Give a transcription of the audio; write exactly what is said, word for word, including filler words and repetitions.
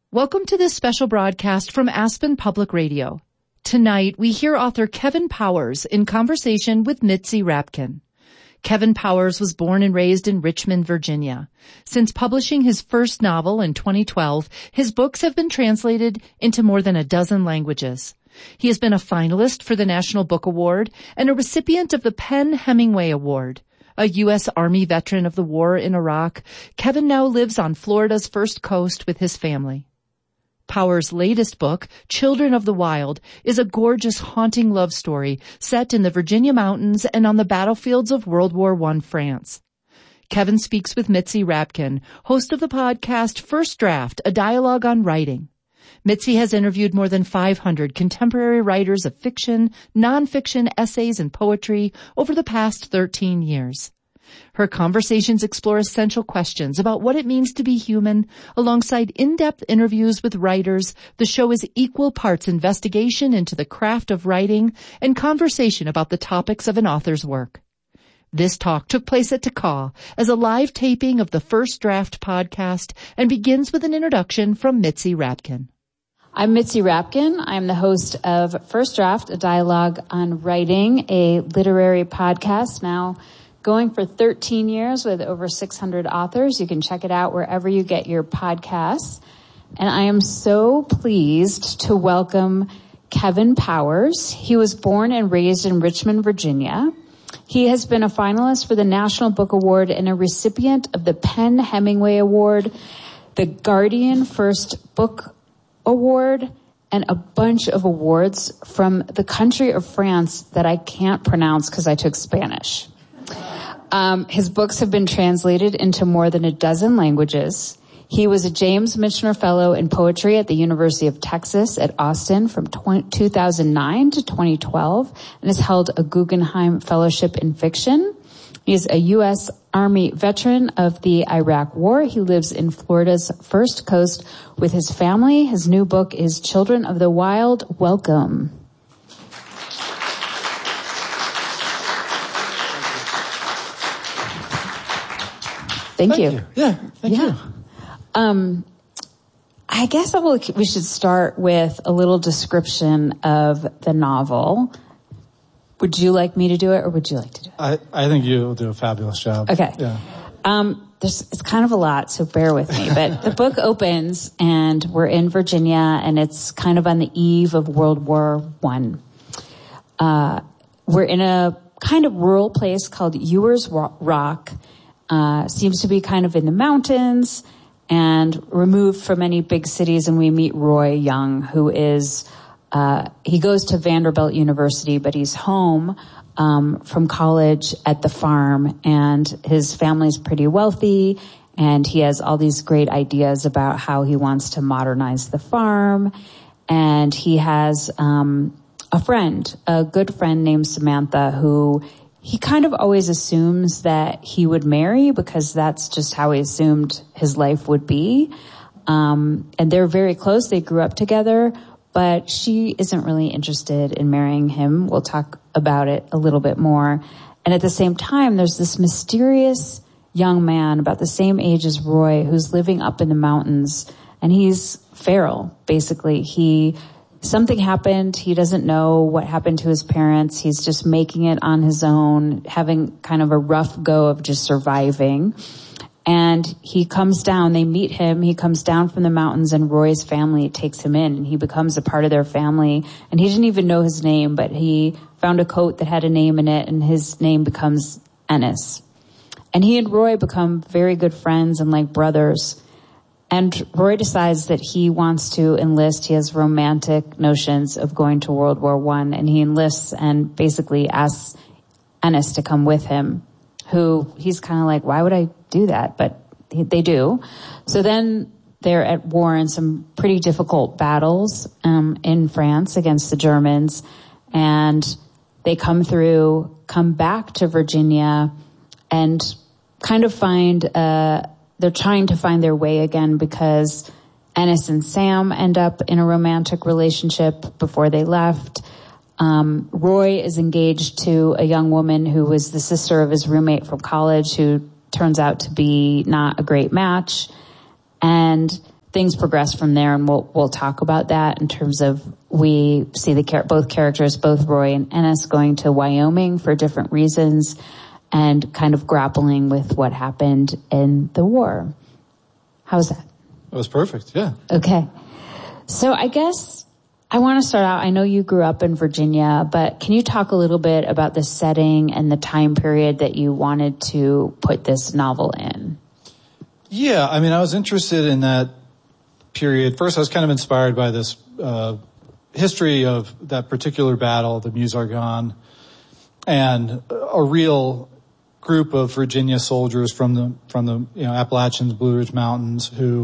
Welcome to this special broadcast from Aspen Public Radio. Tonight, we hear author Kevin Powers in conversation with Mitzi Rapkin. Kevin Powers was born and raised in Richmond, Virginia. Since publishing his first novel in twenty twelve, his books have been translated into more than a dozen languages. He has been a finalist for the National Book Award and a recipient of the PEN/Hemingway Award. A U S Army veteran of the war in Iraq, Kevin now lives on Florida's First Coast with his family. Powers' latest book, Children of the Wild, is a gorgeous, haunting love story set in the Virginia mountains and on the battlefields of World War One France. Kevin speaks with Mitzi Rapkin, host of the podcast First Draft, a dialogue on writing. Mitzi has interviewed more than five hundred contemporary writers of fiction, nonfiction, essays, and poetry over the past thirteen years. Her conversations explore essential questions about what it means to be human. Alongside in-depth interviews with writers, the show is equal parts investigation into the craft of writing and conversation about the topics of an author's work. This talk took place at Takaw as a live taping of the First Draft podcast and begins with an introduction from Mitzi Rapkin. I'm Mitzi Rapkin. I'm the host of First Draft, a dialogue on writing, a literary podcast now going for thirteen years with over six hundred authors. You can check it out wherever you get your podcasts. And I am so pleased to welcome Kevin Powers. He was born and raised in Richmond, Virginia. He has been a finalist for the National Book Award and a recipient of the PEN/Hemingway Award, the Guardian First Book Award, and a bunch of awards from the country of France that I can't pronounce because I took Spanish. Um, his books have been translated into more than a dozen languages. He was a James Michener Fellow in Poetry at the University of Texas at Austin from two thousand nine to twenty twelve and has held a Guggenheim Fellowship in Fiction. He is a U S Army veteran of the Iraq War. He lives in Florida's First Coast with his family. His new book is Children of the Wild. Welcome. Thank, thank you. you. Yeah, thank yeah. you. Um, I guess I will, we should start with a little description of the novel. Would you like me to do it, or would you like to do it? I, I think you'll do a fabulous job. Okay. Yeah. Um, there's, it's kind of a lot, so bear with me. But the book opens, and we're in Virginia, and it's kind of on the eve of World War One. Uh, we're in a kind of rural place called Ewers Rock. Uh, seems to be kind of in the mountains and removed from any big cities. And we meet Roy Young, who is, uh, he goes to Vanderbilt University, but he's home, um, from college at the farm, and his family's pretty wealthy, and he has all these great ideas about how he wants to modernize the farm. And he has, um, a friend, a good friend named Samantha, who he kind of always assumes that he would marry because that's just how he assumed his life would be. Um, and they're very close. They grew up together, but she isn't really interested in marrying him. We'll talk about it a little bit more. And at the same time, there's this mysterious young man about the same age as Roy who's living up in the mountains, and he's feral, basically. He Something happened. He doesn't know what happened to his parents. He's just making it on his own, having kind of a rough go of just surviving. And he comes down. They meet him. He comes down from the mountains, and Roy's family takes him in, and he becomes a part of their family. And he didn't even know his name, but he found a coat that had a name in it, and his name becomes Ennis. And he and Roy become very good friends and like brothers. And Roy decides that he wants to enlist. He has romantic notions of going to World War One, and he enlists and basically asks Ennis to come with him, who he's kind of like, why would I do that? But they do. So then they're at war in some pretty difficult battles um, in France against the Germans, and they come through, come back to Virginia, and kind of find uh they're trying to find their way again because Ennis and Sam end up in a romantic relationship before they left. Um, Roy is engaged to a young woman who was the sister of his roommate from college, who turns out to be not a great match. And things progress from there, and we'll we'll talk about that in terms of we see the char- both characters, both Roy and Ennis, going to Wyoming for different reasons, and kind of grappling with what happened in the war. How's that? It was perfect. Yeah. Okay. So I guess I want to start out. I know you grew up in Virginia, but can you talk a little bit about the setting and the time period that you wanted to put this novel in? Yeah, I mean, I was interested in that period. First, I was kind of inspired by this uh history of that particular battle, the Meuse-Argonne, and a real group of Virginia soldiers from the from the you know Appalachians, Blue Ridge Mountains, who